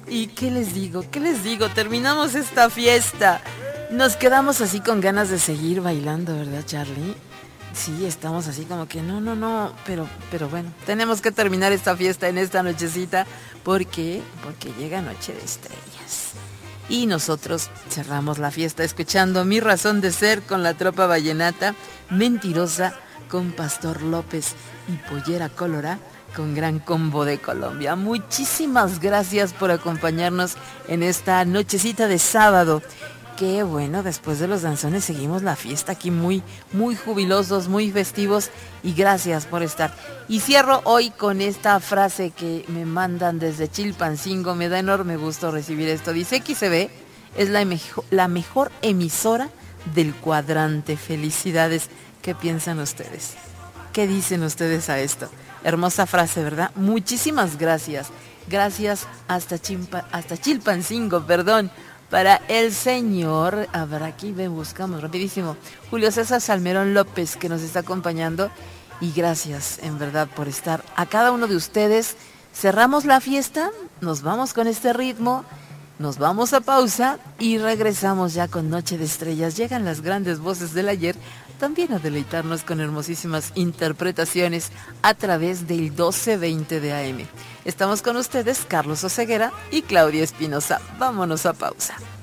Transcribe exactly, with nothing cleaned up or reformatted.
¿Y qué les digo? ¿Qué les digo? Terminamos esta fiesta. Nos quedamos así con ganas de seguir bailando, ¿verdad, Charlie? Sí, estamos así como que no, no, no, pero, pero bueno, tenemos que terminar esta fiesta en esta nochecita. ¿Por qué? Porque llega Noche de Estrellas. Y nosotros cerramos la fiesta escuchando Mi Razón de Ser con la Tropa Vallenata, Mentirosa con Pastor López y Pollera Colorá con Gran Combo de Colombia. Muchísimas gracias por acompañarnos en esta nochecita de sábado. Que bueno, después de los danzones seguimos la fiesta aquí muy, muy jubilosos, muy festivos, y gracias por estar. Y cierro hoy con esta frase que me mandan desde Chilpancingo, me da enorme gusto recibir esto. Dice: X C B es la, mejo, la mejor emisora del cuadrante. Felicidades. ¿Qué piensan ustedes? ¿Qué dicen ustedes a esto? Hermosa frase, ¿verdad? Muchísimas gracias. Gracias hasta, Chimpa, hasta Chilpancingo, perdón. Para el señor, a ver, aquí ven, buscamos rapidísimo, Julio César Salmerón López, que nos está acompañando. Y gracias, en verdad, por estar. A cada uno de ustedes, cerramos la fiesta, nos vamos con este ritmo, nos vamos a pausa y regresamos ya con Noche de Estrellas. Llegan las grandes voces del ayer, también a deleitarnos con hermosísimas interpretaciones a través del doce veinte de A M. Estamos con ustedes, Carlos Oseguera y Claudia Espinosa. Vámonos a pausa.